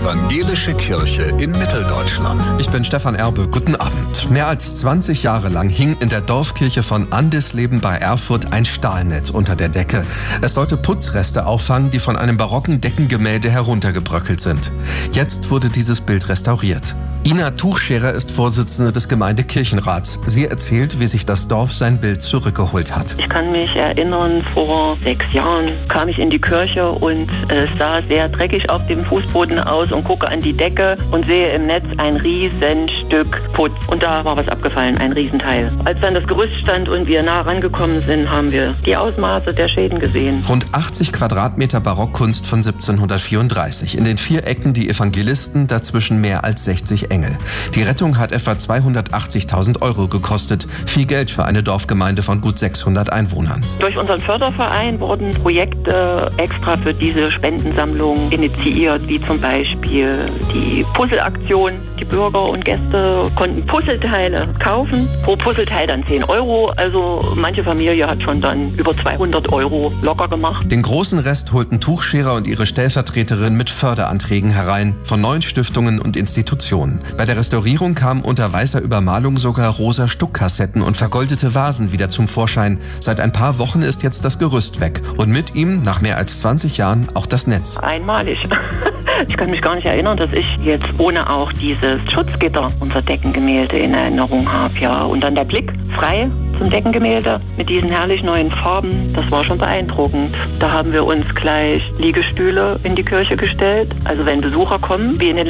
Evangelische Kirche in Mitteldeutschland. Ich bin Stefan Erbe, guten Abend. Mehr als 20 Jahre lang hing in der Dorfkirche von Andesleben bei Erfurt ein Stahlnetz unter der Decke. Es sollte Putzreste auffangen, die von einem barocken Deckengemälde heruntergebröckelt sind. Jetzt wurde dieses Bild restauriert. Ina Tuchscherer ist Vorsitzende des Gemeindekirchenrats. Sie erzählt, wie sich das Dorf sein Bild zurückgeholt hat. Ich kann mich erinnern, vor 6 Jahren kam ich in die Kirche und es sah sehr dreckig auf dem Fußboden aus und gucke an die Decke und sehe im Netz ein Riesenstück Putz. Und da war was abgefallen, ein Riesenteil. Als dann das Gerüst stand und wir nah rangekommen sind, haben wir die Ausmaße der Schäden gesehen. Rund 80 Quadratmeter Barockkunst von 1734. In den 4 Ecken die Evangelisten, dazwischen mehr als 60 Engel. Die Rettung hat etwa 280.000 € gekostet. Viel Geld für eine Dorfgemeinde von gut 600 Einwohnern. Durch unseren Förderverein wurden Projekte extra für diese Spendensammlung initiiert, wie zum Beispiel die Puzzleaktion. Die Bürger und Gäste konnten Puzzleteile kaufen. Pro Puzzleteil dann 10 €. Also manche Familie hat schon dann über 200 € locker gemacht. Den großen Rest holten Tuchscherer und ihre Stellvertreterin mit Förderanträgen herein von 9 Stiftungen und Institutionen. Bei der Restaurierung kamen unter weißer Übermalung sogar rosa Stuckkassetten und vergoldete Vasen wieder zum Vorschein. Seit ein paar Wochen ist jetzt das Gerüst weg und mit ihm, nach mehr als 20 Jahren, auch das Netz. Einmalig. Ich kann mich gar nicht erinnern, dass ich jetzt ohne auch dieses Schutzgitter unser Deckengemälde in Erinnerung habe. Ja. Und dann der Blick frei zum Deckengemälde mit diesen herrlich neuen Farben, das war schon beeindruckend. Da haben wir uns gleich Liegestühle in die Kirche gestellt. Also wenn Besucher kommen, wie in den